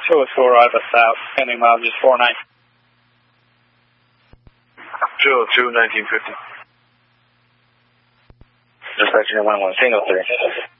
204 Alpha South, pending miles just 49. 202, 1950. Dispatcher 11, single 3.